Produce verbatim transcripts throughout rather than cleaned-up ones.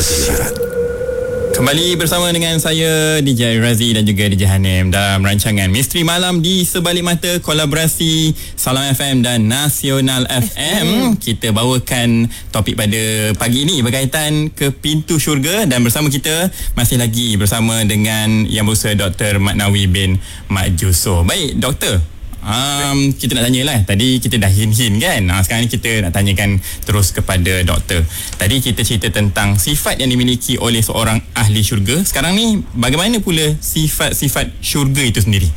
Dahsyat. Kembali bersama dengan saya D J Razi dan juga D J Hanim dalam rancangan Misteri Malam di Sebalik Mata, kolaborasi Salam F M dan Nasional F M. Kita bawakan topik pada pagi ini berkaitan ke pintu syurga, dan bersama kita masih lagi bersama dengan Yang Berusaha Doktor Maknawi bin Mat Jusoh. Baik, Doktor. Um, kita nak tanyalah, tadi kita dah hin-hin kan. Ha, sekarang ni kita nak tanyakan terus kepada doktor. Tadi kita cerita tentang sifat yang dimiliki oleh seorang ahli syurga. Sekarang ni bagaimana pula sifat-sifat syurga itu sendiri?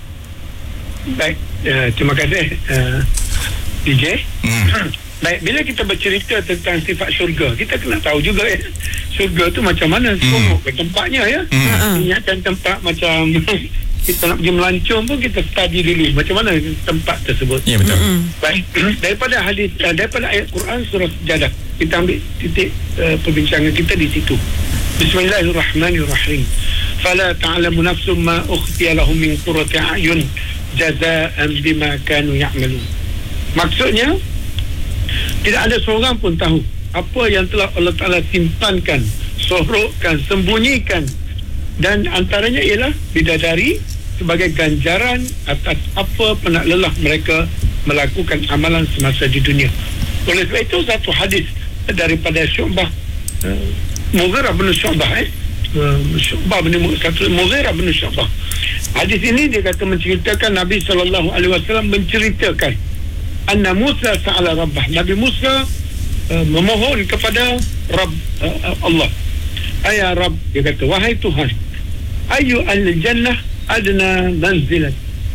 Baik, uh, terima kasih uh, D J. Hmm. Baik, bila kita bercerita tentang sifat syurga, kita kena tahu juga ya, syurga tu macam mana, hmm. ke tempatnya ya. Hmm. Ingatkan tempat macam kita nak pergi melancong pun kita study dulu macam mana tempat tersebut. Ya, betul. Mm-hmm. Baik, daripada hadis uh, daripada ayat Quran surah Sajadah, kita ambil titik uh, perbincangan kita di situ. Bismillahirrahmanirrahim. Fala ta'lamu nafsum ma ukhfiya lahum min qurrati a'yun jazaa'an bima kanu ya'malun. Maksudnya, tidak ada seorang pun tahu apa yang telah Allah Ta'ala simpankan, sorokkan, sembunyikan, dan antaranya ialah bidadari sebagai ganjaran atas apa penat lelah mereka melakukan amalan semasa di dunia. Oleh sebab itu, satu hadis daripada Syu'bah, uh, Mughirah bin Syu'bah eh uh, Syu'bah bin Mughirah bin Syu'bah. Hadis ini dia kata menceritakan Nabi sallallahu alaihi wasallam menceritakan anna Musa sa'ala rabbah. Nabi Musa uh, memohon kepada Rabb uh, Allah. Ayah Rabb, dia kata, wahai Tuhan, ayu al-jannah adna manzilat.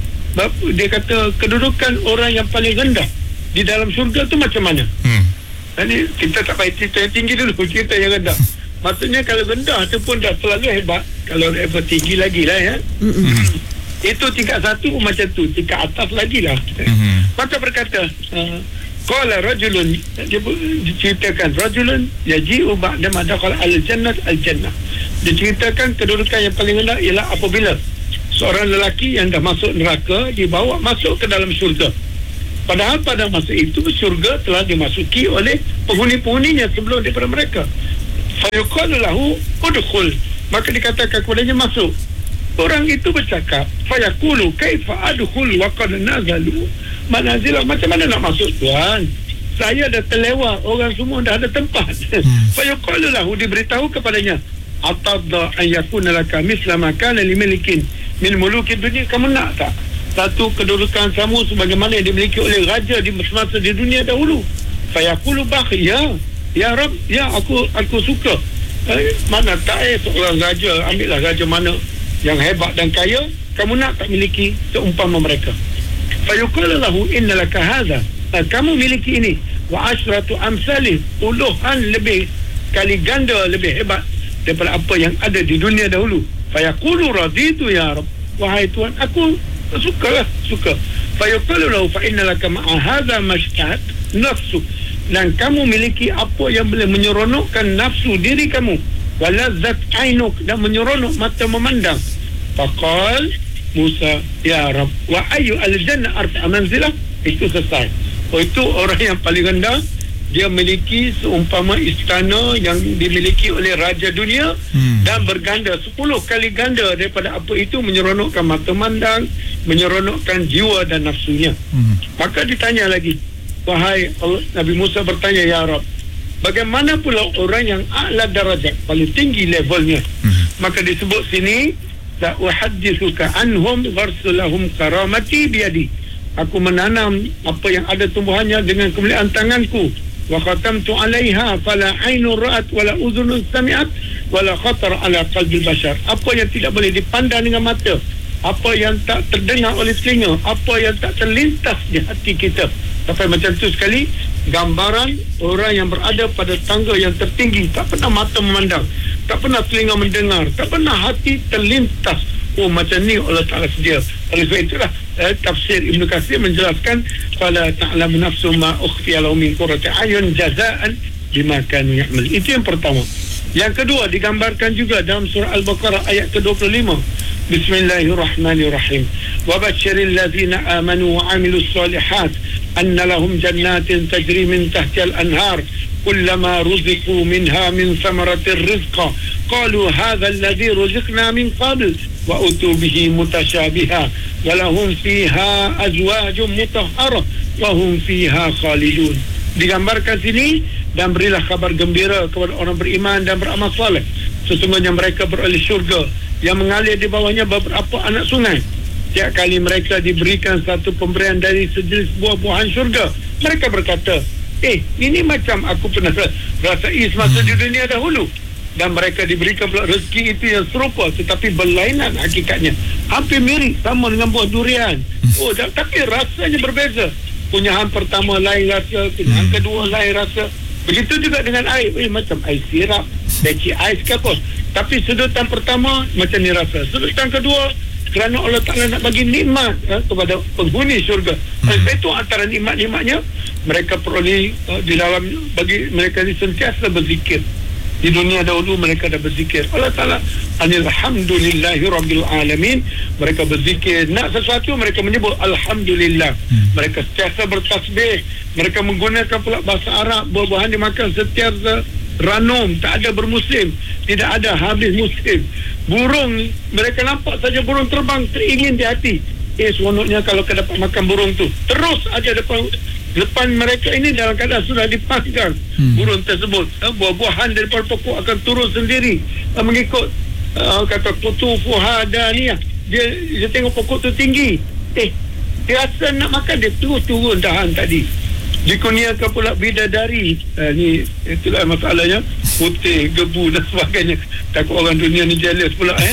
Dia kata kedudukan orang yang paling rendah di dalam syurga tu macam mana? Hmm. Jadi kita tak payah cerita yang tinggi dulu, cerita yang rendah. Maksudnya kalau rendah tu pun dah terlalu hebat, kalau level tinggi lagi lah ya. Hmm. Itu tingkat satu pun macam tu, tingkat atas lagi lah. Hmm. Maka berkata, qala rajulun, dia ceritakan rajulun yaji'u ba'da ma dakhala al-jannah al-jannah. Diceritakan kedudukan yang paling rendah ialah apabila seorang lelaki yang dah masuk neraka dibawa masuk ke dalam syurga. Padahal pada masa itu syurga telah dimasuki oleh penghuni-penghuninya sebelum daripada mereka. Fayuqalu lahu udkhul, maka dikatakan kepadanya masuk. Orang itu bercakap, fayaqulu kaifa adkhul wa qad nazalu manazilah. Macam mana nak masuk Tuhan? Saya dah terlewat, orang semua dah ada tempat. Fayuqalu lahu, diberitahu kepadanya, atadda an yakuna laka misla ma kana limalikin min muluki dunia. Kamu nak tak satu kedudukan kamu sebagaimana yang dimiliki oleh raja di semasa di dunia dahulu? Fayaqulu bakhi, ya ya Rabb, ya aku aku suka. Eh, mana tak eh seorang raja, ambillah raja mana yang hebat dan kaya, kamu nak tak miliki seumpama mereka? Fayuqalu lahu inna laka hadha, kamu miliki ini, wa ashratu amsalih, puluhan lebih kali ganda lebih hebat daripada apa yang ada di dunia dahulu. Fayaqulu raditu ya Rabb, wahai Tuhan, aku sukalah, suka. Fayaqulu lahu fa inna laka ma'a hadha mashtahat nafsu, dan kamu miliki apa yang boleh menyeronokkan nafsu diri kamu, walazzat ainuk, dan menyeronok mata memandang. Faqal Musa, ya Rabb, wa ayu al-jannah arba'a manzilah. Itu selesai. Oh, itu orang yang paling rendah, dia memiliki seumpama istana yang dimiliki oleh raja dunia, hmm. dan berganda sepuluh kali ganda daripada apa itu, menyeronokkan mata mandang, menyeronokkan jiwa dan nafsunya. Hmm. Maka ditanya lagi, wahai Allah, Nabi Musa bertanya, ya Rabb, bagaimana pula orang yang a'la darajat, paling tinggi levelnya? Hmm. Maka disebut sini, la uhaddithuka anhum gharsulahum karamati biyadi. Aku menanam apa yang ada tumbuhannya dengan kemuliaan tanganku. Wa khatamtu 'alaiha fala 'ainun ra'at wala udhunun sami'at wala khatar 'ala qalbi bashar. Apa yang tidak boleh dipandang dengan mata, apa yang tak terdengar oleh telinga, apa yang tak terlintas di hati kita. Sampai macam tu sekali gambaran orang yang berada pada tangga yang tertinggi, tak pernah mata memandang, tak pernah telinga mendengar, tak pernah hati terlintas. Oh, macam ni Allah Ta'ala sedia. Oleh sebab itulah eh, tafsir Ibn Katsir menjelaskan, fala ta'lamu nafsu ma ukhfiya lahum min qurrati a'yun jazaa'an bima kanu ya'mal. Itu yang pertama. Yang kedua digambarkan juga dalam surah Al-Baqarah ayat ke dua puluh lima. Bismillahirrahmanirrahim. Wa basyiril ladzina amanu wa 'amilus solihat anna lahum jannatin tajri min tahtiha al-anhar kullama ruziqu minha min thamaratir rizqa qalu hadha alladhi ruziqna min qabl wa utu bihi mutasyabiha wa lahum fiha azwajun mutahharah wa hum fiha khalidun. Digambarkan sini, dan berilah kabar gembira kepada orang beriman dan beramal saleh, sesungguhnya mereka beroleh syurga yang mengalir di bawahnya beberapa anak sungai. Setiap kali mereka diberikan satu pemberian dari sejenis buah-buahan syurga, mereka berkata, eh, ini macam aku pernah rasai semasa di dunia dahulu. Dan mereka diberikan pula rezeki itu yang serupa tetapi berlainan hakikatnya, hampir mirip sama dengan buah durian. Oh, tapi rasanya berbeza. Kunyahan pertama lain rasa, kunyahan kedua lain rasa. Begitu juga dengan air, eh, macam air sirap, leci ais ke apa. Tapi sedutan pertama macam ni rasa, sedutan kedua kerana Allah Ta'ala nak bagi nikmat eh, kepada penghuni syurga. Hmm. Itu antara nikmat-nikmatnya mereka peroleh uh, di dalam, bagi mereka ini sentiasa berzikir. Di dunia dahulu mereka dah berzikir. Allah Ta'ala, alhamdulillahi rabbil alamin. Mereka berzikir, nak sesuatu mereka menyebut alhamdulillah. Hmm. Mereka sentiasa bertasbih. Mereka menggunakan pula bahasa Arab. Buah-buahan dimakan sentiasa ranum, tak ada bermusim, tidak ada habis musim. Burung, mereka nampak saja burung terbang, teringin di hati. Eh, seronoknya kalau kita dapat makan burung tu. Terus aja depan depan mereka ini dalam keadaan sudah dipaskan hmm. burung tersebut. Uh, buah-buahan daripada pokok akan turun sendiri uh, mengikut uh, kata kutufu hadaniyah. Dia dia tengok pokok tu tinggi. Eh, dia rasa nak makan, dia terus turun dahan tadi. Dikurniakan pula bidadari. Uh, ni itulah masalahnya, putih, gebu dan sebagainya. Takut orang dunia ni jealous pula eh.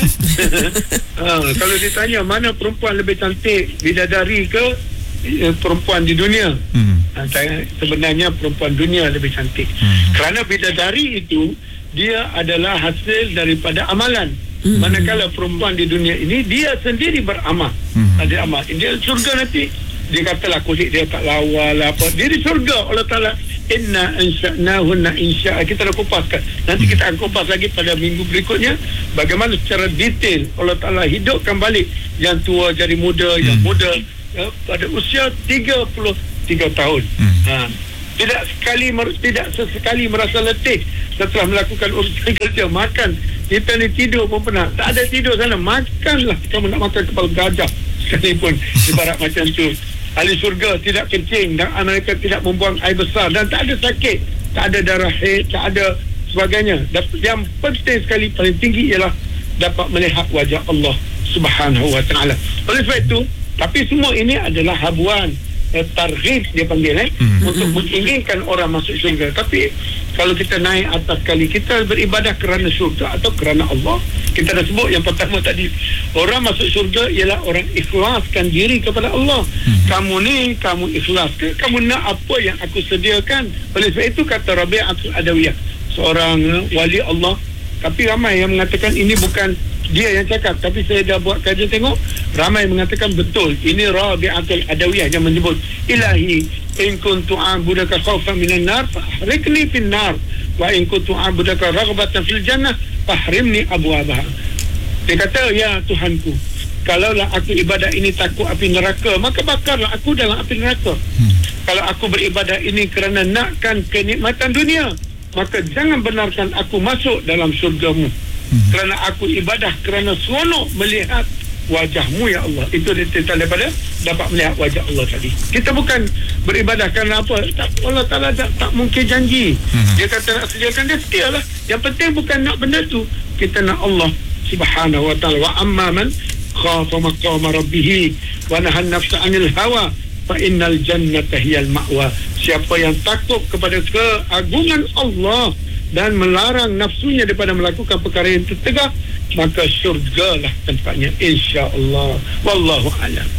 uh, kalau ditanya mana perempuan lebih cantik, bidadari ke uh, perempuan di dunia? Hmm. Uh, sebenarnya perempuan dunia lebih cantik. Hmm. Kerana bidadari itu dia adalah hasil daripada amalan. Hmm. Manakala perempuan di dunia ini dia sendiri beramal. Hmm. Ada amal. Dia surga nanti. Dia katalah kulit dia tak lawa lah apa. Dia di surga. Allah Ta'ala, inna insya'nahunna insya'a. Kita dah kupaskan. Nanti kita akan kupas lagi pada minggu berikutnya bagaimana secara detail Allah Ta'ala hidupkan balik yang tua jadi muda, hmm. yang muda ya, pada usia tiga puluh tiga tahun. hmm. ha. Tidak sekali tidak sesekali merasa letih setelah melakukan urusan kerja. Makan, kita ni tidur pun pernah. Tak ada tidur sana, makanlah. Kamu nak makan kepala gajah sekalipun, ibarat macam tu. Ahli syurga tidak kencing dan mereka tidak membuang air besar dan tak ada sakit, tak ada darah haid, tak ada sebagainya. Yang penting sekali, paling tinggi ialah dapat melihat wajah Allah Subhanahu wa Ta'ala. Oleh sebab itu, tapi semua ini adalah habuan, eh, targhib dia panggil eh, hmm. untuk menginginkan orang masuk syurga. Tapi kalau kita naik atas kali, kita beribadah kerana syurga atau kerana Allah. Kita dah sebut yang pertama tadi, orang masuk syurga ialah orang ikhlaskan diri kepada Allah. Hmm. Kamu ni, kamu ikhlas ke? Kamu nak apa yang aku sediakan? Oleh sebab itu kata Rabi'atul Adawiyah, seorang wali Allah. Tapi ramai yang mengatakan ini bukan dia yang cakap, tapi saya dah buat kajian tengok, ramai mengatakan betul. Ini Rabi'atul Adawiyah yang menyebut, Ilahi, in kuntu a'budaka khawfan minan nar fahrikni fin nar wa in kuntu a'budaka raghbatan fil jannah fahrimni abwabaha. Dia kata, ya Tuhanku, kalaulah aku ibadah ini takut api neraka, maka bakarlah aku dalam api neraka. hmm. Kalau aku beribadah ini kerana nakkan kenikmatan dunia, maka jangan benarkan aku masuk dalam syurgamu. hmm. Kerana aku ibadah kerana seronok melihat wajahmu ya Allah. Itu cerita daripada dapat melihat wajah Allah tadi. Kita bukan beribadah kerana apa, tak, Allah Ta'ala tak, tak mungkin janji. hmm. Dia kata nak sediakan, dia setialah. Yang penting bukan nak benda tu, kita nak Allah Subhanahu wa Ta'ala. Wa amma man khafa maqama rabbih wa nahan nafsa 'anil hawa fa innal jannata hiyal ma'wa. Siapa yang takut kepada keagungan Allah dan melarang nafsunya daripada melakukan perkara yang tercegah, maka syurgalah tempatnya, insya-Allah. Wallahu a'lam.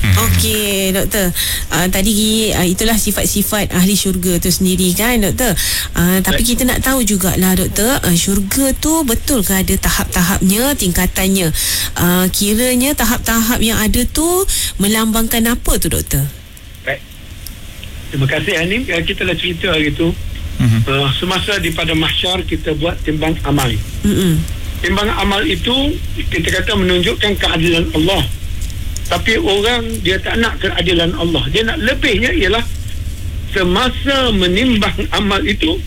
Okey, doktor. Uh, tadi uh, itulah sifat-sifat ahli syurga tu sendiri kan, doktor. Uh, tapi kita nak tahu jugalah, doktor, uh, syurga tu betul ke ada tahap-tahapnya, tingkatannya? Uh, kiranya tahap-tahap yang ada tu melambangkan apa tu, doktor? Baik. Terima kasih Hanim. Uh, kita dah cerita hari tu. Uh-huh. Uh, semasa di pada mahsyar kita buat timbang amal. Uh-huh. Timbang amal itu kita kata menunjukkan keadilan Allah. Tapi orang dia tak nak keadilan Allah. Dia nak lebihnya ialah semasa menimbang amal itu,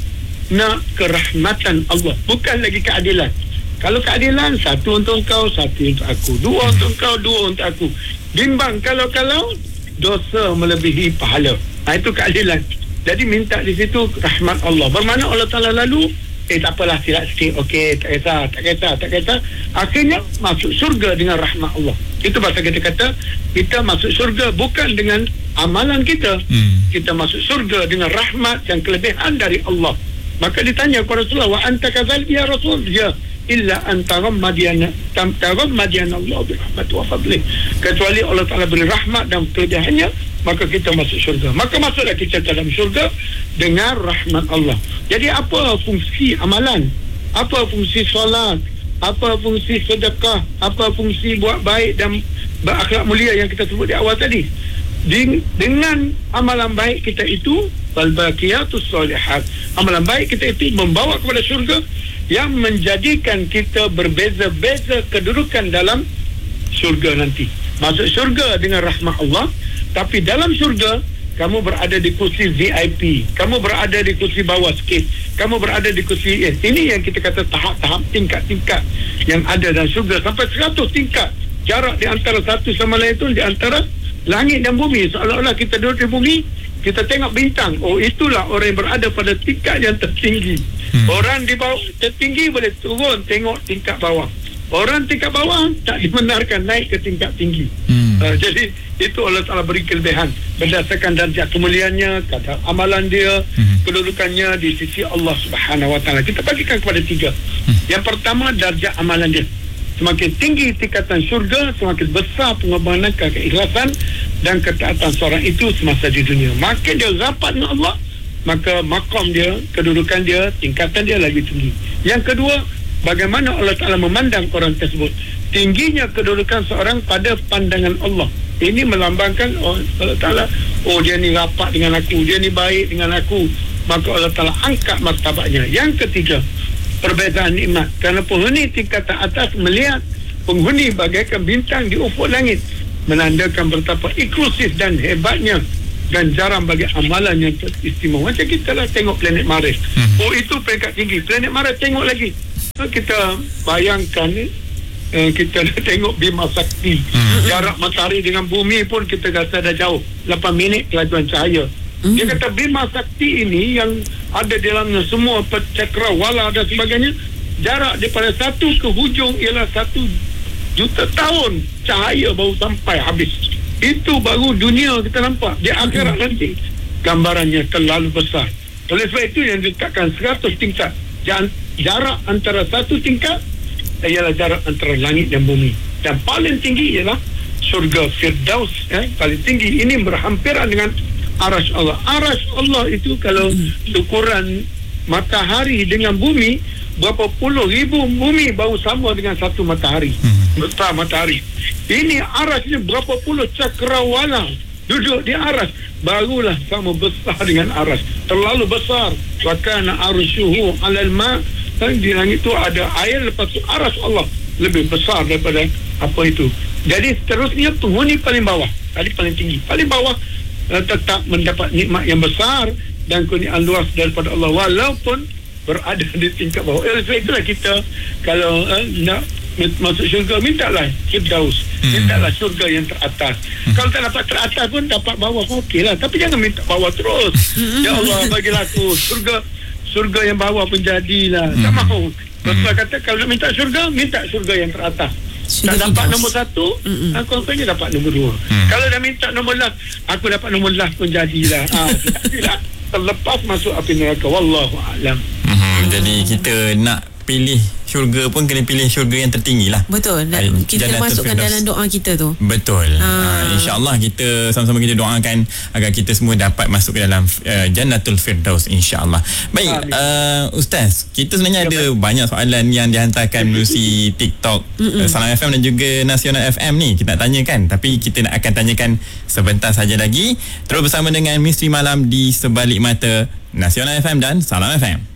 nak kerahmatan Allah, bukan lagi keadilan. Kalau keadilan, satu untuk kau, satu untuk aku, dua untuk kau, dua untuk aku. Bimbang kalau-kalau dosa melebihi pahala. Ha, itu keadilan. Jadi minta di situ rahmat Allah. Bermakna Allah Ta'ala lalu, eh tak apalah, silap sikit, okey, tak kisah, tak kisah, tak kisah. Akhirnya masuk syurga dengan rahmat Allah. Itu pasal kita kata, kita masuk syurga bukan dengan amalan kita. Hmm. Kita masuk syurga dengan rahmat dan kelebihan dari Allah. Maka ditanya kepada Rasulullah, wa anta kadzalik ya Rasul? Ya, illa anta rammadiyana tam tarammadiyana Allah bi rahmati wa fadli. Kecuali Allah Ta'ala beri rahmat dan kelebihannya, maka kita masuk syurga. Maka masuklah kita dalam syurga dengan rahmat Allah. Jadi apa fungsi amalan? Apa fungsi solat? Apa fungsi sedekah? Apa fungsi buat baik dan berakhlak mulia yang kita sebut di awal tadi? Di, dengan amalan baik kita itu, wal baqiyatus solihat, amalan baik kita itu membawa kepada syurga yang menjadikan kita berbeza-beza kedudukan dalam syurga nanti. Masuk syurga dengan rahmat Allah, tapi dalam syurga kamu berada di kursi V I P, kamu berada di kursi bawah sikit, kamu berada di kursi eh, ini yang kita kata tahap-tahap, tingkat-tingkat yang ada dalam syurga, sampai seratus tingkat. Jarak di antara satu sama lain itu di antara langit dan bumi. Seolah-olah kita duduk di bumi, kita tengok bintang. Oh, itulah orang yang berada pada tingkat yang tertinggi. hmm. Orang di bawah tertinggi boleh turun tengok tingkat bawah. Orang tingkat bawah tak dibenarkan naik ke tingkat tinggi. hmm. uh, Jadi itu Allah Ta'ala beri kelebihan berdasarkan darjah kemuliaannya, kadar amalan dia, hmm. kedudukannya di sisi Allah Subhanahu Wa Ta'ala. Kita bagikan kepada tiga. hmm. Yang pertama, darjah amalan dia. Semakin tinggi tingkatan syurga, semakin besar pengorbanan, keikhlasan dan ketaatan seorang itu semasa di dunia. Makin dia rapat dengan Allah, maka maqam dia, kedudukan dia, tingkatan dia lagi tinggi. Yang kedua, bagaimana Allah Ta'ala memandang orang tersebut. Tingginya kedudukan seorang pada pandangan Allah. Ini melambangkan oh, Allah Ta'ala, oh dia ni rapat dengan aku, dia ni baik dengan aku, maka Allah Ta'ala angkat martabatnya. Yang ketiga, perbezaan nikmat. Kerana penghuni tingkatan atas melihat penghuni bagaikan bintang di ufuk langit, menandakan betapa inklusif dan hebatnya dan jarang bagi amalan yang istimewa. Macam kita lah tengok planet Mars. hmm. Oh, itu peringkat tinggi. Planet Mars tengok lagi. So, kita bayangkan eh, kita dah tengok Bima Sakti. hmm. Jarak matahari dengan bumi pun kita rasa dah jauh, lapan minit kelajuan cahaya. hmm. Dia kata Bima Sakti ini yang ada di dalamnya semua cakrawala dan sebagainya, jarak daripada satu ke hujung ialah satu juta tahun cahaya baru sampai habis. Itu baru dunia kita nampak. Di akhirat hmm. nanti gambarannya terlalu besar. Oleh sebab itu yang diletakkan seratus tingkat. Jarak antara satu tingkat ialah jarak antara langit dan bumi. Dan paling tinggi ialah syurga Firdaus. eh? Paling tinggi ini berhampiran dengan Arash Allah. Arash Allah itu kalau ukuran matahari dengan bumi, berapa puluh ribu bumi baru sama dengan satu matahari. Besar matahari. Ini arasnya berapa puluh cakrawala duduk di aras, barulah sama besar dengan aras. Terlalu besar. Wa kana arsyuhu 'alal ma'. Di langit itu ada air, lepas itu aras Allah lebih besar daripada apa itu. Jadi seterusnya penghuni paling bawah, tadi paling tinggi, paling bawah uh, tetap mendapat nikmat yang besar dan kurniaan luas daripada Allah walaupun berada di tingkat bawah. Oleh sebab itulah kita kalau uh, nak masuk syurga, mintalah Firdaus, hmm. mintalah syurga yang teratas. hmm. Kalau tak dapat teratas pun dapat bawah pun okeylah, tapi jangan minta bawah terus. Ya Allah, bagilah aku syurga, syurga yang bawah pun jadilah. hmm. Tak mahu. Rasulullah kata kalau nak minta syurga, minta syurga yang teratas. Tak dapat nombor satu, mm-hmm. aku akhirnya dapat nombor dua. mm. Kalau dah minta nombor last, aku dapat nombor last pun jadilah. ah, jadilah terlepas masuk api neraka. Wallahu a'lam. mm-hmm. Jadi kita nak pilih syurga pun kena pilih syurga yang tertinggi lah. Betul. Dan kita masukkan dalam doa kita tu. Betul. Ha. Ha, InsyaAllah kita sama-sama kita doakan agar kita semua dapat masuk ke dalam uh, Jannatul Firdaus, insyaAllah. Baik, uh, Ustaz, kita sebenarnya ya, ada baik. banyak soalan yang dihantarkan melalui TikTok uh, Salam F M dan juga Nasional F M ni. Kita nak tanyakan, tapi kita nak akan tanyakan sebentar saja lagi. Terus bersama dengan Misteri Malam di Sebalik Mata Nasional F M dan Salam F M.